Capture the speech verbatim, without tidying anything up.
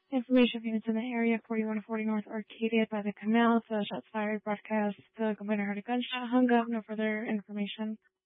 Information units in the area, forty-one forty North Arcadia by the canal. The shots fired broadcast the complainant heard a gunshot, hung up, no further information.